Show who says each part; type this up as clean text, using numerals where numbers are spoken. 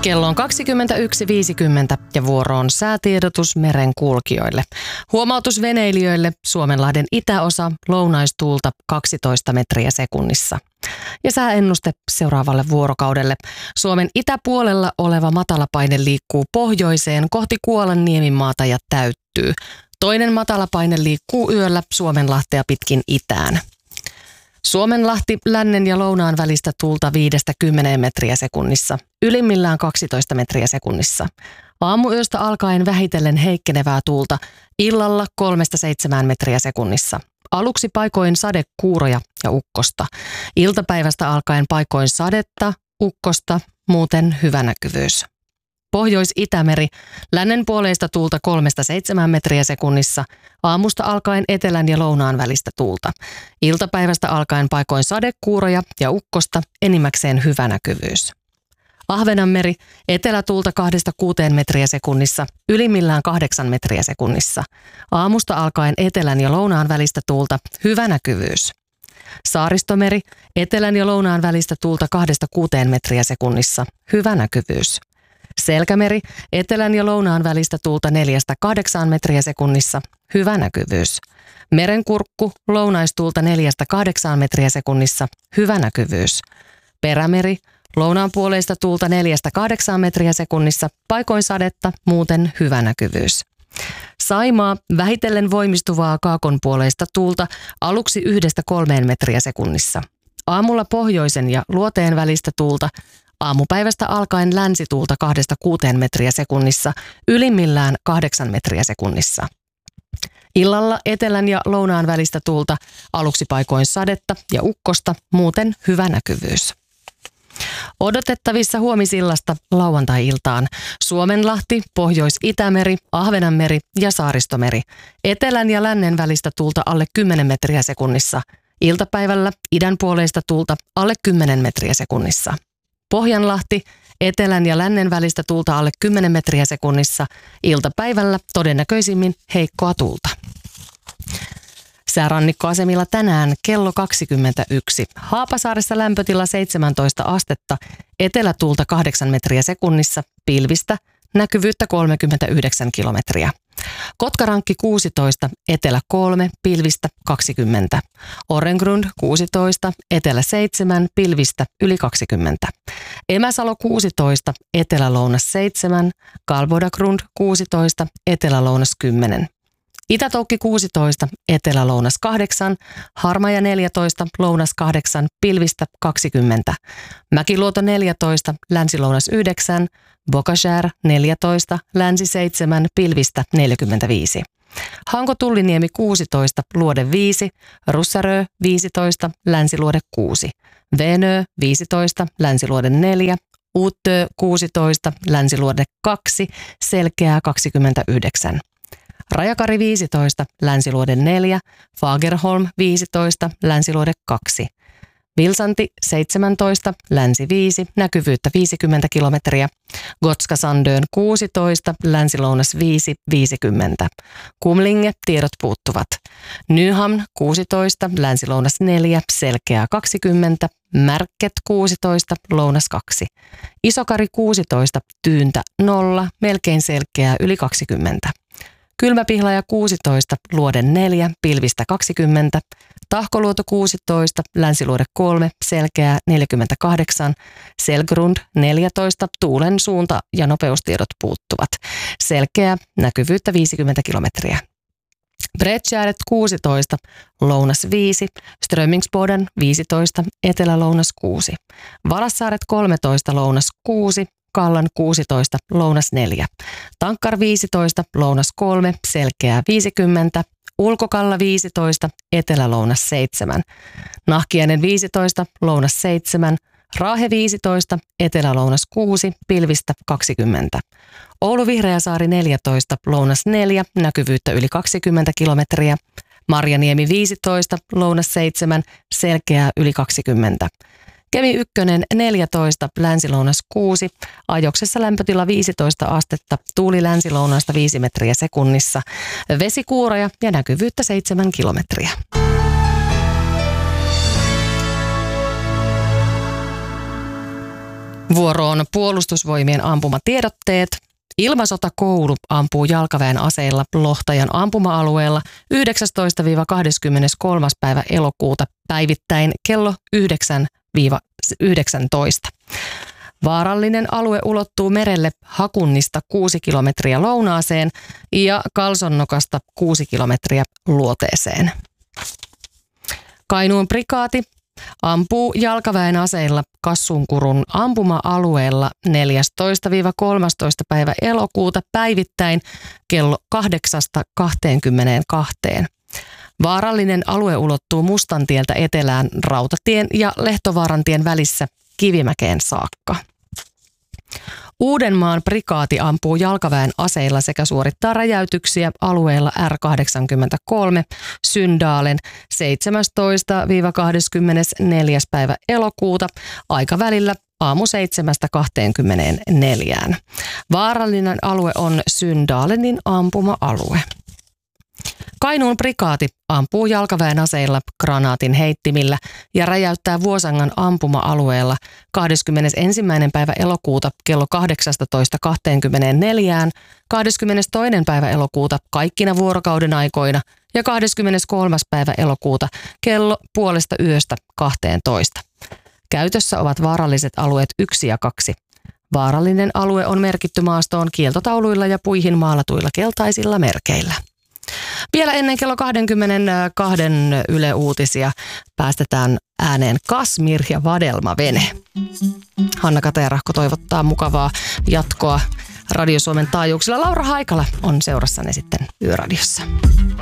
Speaker 1: Kello on 21.50 ja vuoro on säätiedotus merenkulkijoille. Huomautus veneilijöille: Suomenlahden itäosa, lounaistuulta 12 metriä sekunnissa. Ja sääennuste seuraavalle vuorokaudelle. Suomen itäpuolella oleva matalapaine liikkuu pohjoiseen kohti Kuolan Niemimaata ja täyttyy. Toinen matalapaine liikkuu yöllä Suomenlahtea pitkin itään. Suomenlahti lännen ja lounaan välistä tuulta 5-10 metriä sekunnissa, ylimmillään 12 metriä sekunnissa. Aamuyöstä alkaen vähitellen heikkenevää tuulta, illalla 3-7 metriä sekunnissa. Aluksi paikoin sadekuuroja ja ukkosta. Iltapäivästä alkaen paikoin sadetta, ukkosta, muuten hyvä näkyvyys. Pohjois-Itämeri, lännen puoleista tuulta 3-7 metriä sekunnissa, aamusta alkaen etelän ja lounaan välistä tuulta. Iltapäivästä alkaen paikoin sadekuuroja ja ukkosta, enimmäkseen hyvä näkyvyys. Ahvenanmeri, etelätuulta 2-6 metriä sekunnissa, ylimmillään 8 metriä sekunnissa. Aamusta alkaen etelän ja lounaan välistä tuulta, hyvä näkyvyys. Saaristomeri, etelän ja lounaan välistä tuulta 2-6 metriä sekunnissa, hyvä näkyvyys. Selkämeri, etelän ja lounaan välistä tuulta 4-8 metriä sekunnissa, hyvä näkyvyys. Merenkurkku, lounaistuulta 4-8 metriä sekunnissa, hyvä näkyvyys. Perämeri, lounaan puoleista tuulta 4-8 metriä sekunnissa, paikoin sadetta, muuten hyvä näkyvyys. Saimaa, vähitellen voimistuvaa kaakonpuoleista tuulta, aluksi 1-3 metriä sekunnissa. Aamulla pohjoisen ja luoteen välistä tuulta, aamupäivästä alkaen länsituulta 2-6 metriä sekunnissa, ylimmillään 8 metriä sekunnissa. Illalla etelän ja lounaan välistä tuulta, aluksi paikoin sadetta ja ukkosta, muuten hyvä näkyvyys. Odotettavissa huomisillasta lauantai-iltaan: Suomenlahti, Pohjois-Itämeri, Ahvenanmeri ja Saaristomeri. Etelän ja lännen välistä tuulta alle 10 metriä sekunnissa. Iltapäivällä idän puoleista tuulta alle 10 metriä sekunnissa. Pohjanlahti, etelän ja lännen välistä tuulta alle 10 metriä sekunnissa. Iltapäivällä todennäköisimmin heikkoa tuulta. Säärannikkoasemilla tänään kello 21. Haapasaaressa lämpötila 17 astetta, etelätuulta 8 metriä sekunnissa, pilvistä, näkyvyyttä 39 kilometriä. Kotkarankki 16, etelä 3, pilvistä 20. Orrengrund 16, etelä 7, pilvistä yli 20. Emäsalo 16, etelä-lounas 7, Kalbodagrund 16, etelä-lounas 10. Itä-Toukki 16, etelä-lounas 8, Harmaja 14, lounas 8, pilvistä 20. Mäkiluoto 14, länsi-lounas 9, Bokashär 14, länsi 7, pilvistä 45. Hanko-Tulliniemi 16, luode 5, Russarö 15, länsiluode 6. Venö 15, länsiluode 4, Uutö 16, länsiluode 2, Selkeää 29. Rajakari 15, länsiluode 4, Fagerholm 15, länsiluode 2. Vilsanti 17, länsi 5, näkyvyyttä 50 kilometriä. Gotska-Sandön 16, länsi-lounas 5, 50. Kumlinge, tiedot puuttuvat. Nyhamn 16, länsi-lounas 4, selkeää 20. Märket 16, lounas 2. Isokari 16, tyyntä 0, melkein selkeää yli 20. Kylmäpihlaja 16, luode 4, pilvistä 20. Tahkoluoto 16, länsiluode 3, selkeää 48. Selgrund 14, tuulen suunta ja nopeustiedot puuttuvat. Selkeä, näkyvyyttä 50 kilometriä. Bredtjäret 16, lounas 5, Strömingsboden 15, etelä-lounas 6. Valassaaret 13, lounas 6, Kallan 16, lounas 4. Tankkar 15, lounas 3, selkeää 50. Ulkokalla 15, etelä-lounas 7. Nahkiainen 15, lounas 7. Raahe 15, etelä-lounas 6, pilvistä 20. Oulu Vihreäsaari 14, lounas 4, näkyvyyttä yli 20 kilometriä. Marjaniemi 15, lounas 7, selkeää yli 20. Kemi 1 14, länsi-lounas 6, ajoksessa lämpötila 15 astetta, tuuli länsi-lounaasta 5 metriä sekunnissa, vesikuuroja ja näkyvyyttä 7 kilometriä. Vuoroon puolustusvoimien ampumatiedotteet. Ilmasotakoulu ampuu jalkaväen aseilla Lohtajan ampuma-alueella 19-23. päivä elokuuta päivittäin kello 9-19. Vaarallinen alue ulottuu merelle Hakunnista 6 kilometriä lounaaseen ja Kalsonnokasta 6 kilometriä luoteeseen. Kainuun prikaati ampuu jalkaväen aseilla Kassunkurun ampuma-alueella 14-13. päivä elokuuta päivittäin kello 8-22. Vaarallinen alue ulottuu Mustantieltä etelään Rautatien ja Lehtovaarantien välissä Kivimäkeen saakka. Uudenmaan prikaati ampuu jalkaväen aseilla sekä suorittaa räjäytyksiä alueella R83 Syndalen 17-24. päivä elokuuta aikavälillä aamu 7-24. Vaarallinen alue on Syndalenin ampuma-alue. Kainuun prikaati ampuu jalkaväen aseilla granaatin heittimillä ja räjäyttää Vuosangan ampuma-alueella 21. päivä elokuuta kello 18.24, 22. päivä elokuuta kaikkina vuorokauden aikoina ja 23. päivä elokuuta kello 0:30–12. Käytössä ovat vaaralliset alueet 1 ja 2. Vaarallinen alue on merkitty maastoon kieltotauluilla ja puihin maalatuilla keltaisilla merkeillä. Vielä ennen kello 22 Yle Uutisia päästetään ääneen Kasmir ja Vadelma-vene. Hanna Katajärahko toivottaa mukavaa jatkoa Radio Suomen taajuuksilla. Laura Haikala on seurassanne sitten Yöradiossa.